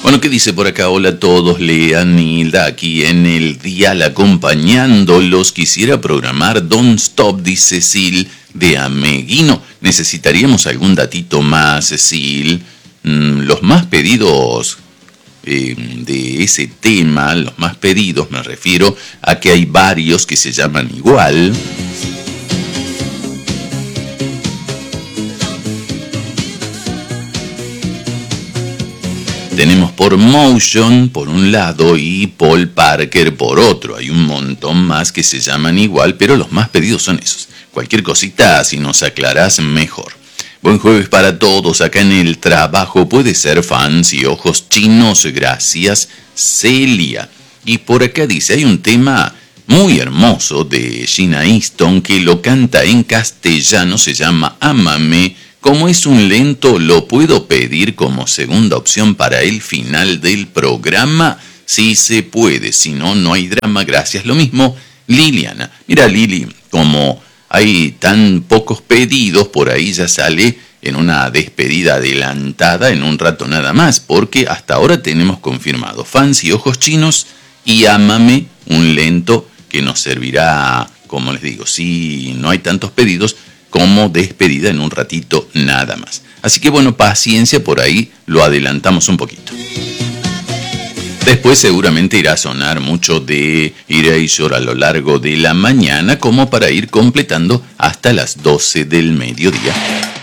Bueno, ¿qué dice por acá? Hola a todos, Lean, Hilda, aquí en el dial acompañándolos. Quisiera programar Don't Stop, dice Sil, de Ameguino. Necesitaríamos algún datito más, Sil. Los más pedidos de ese tema, los más pedidos, me refiero a que hay varios que se llaman igual. Tenemos por Motion por un lado y Paul Parker por otro. Hay un montón más que se llaman igual, pero los más pedidos son esos. Cualquier cosita, si nos aclarás, mejor. Buen jueves para todos. Acá en el trabajo puede ser fans y ojos chinos. Gracias, Celia. Y por acá dice, hay un tema muy hermoso de Gina Easton que lo canta en castellano, se llama Ámame. Como es un lento, ¿lo puedo pedir como segunda opción para el final del programa? Sí se puede, si no, no hay drama, gracias. Lo mismo, Liliana. Mira, Lili, como hay tan pocos pedidos, por ahí ya sale en una despedida adelantada en un rato nada más, porque hasta ahora tenemos confirmado Fans y Ojos Chinos y Ámame, un lento que nos servirá, como les digo, si no hay tantos pedidos, como despedida en un ratito nada más. Así que bueno, paciencia, por ahí lo adelantamos un poquito. Después seguramente irá a sonar mucho de Erasure a lo largo de la mañana, como para ir completando hasta las 12 del mediodía.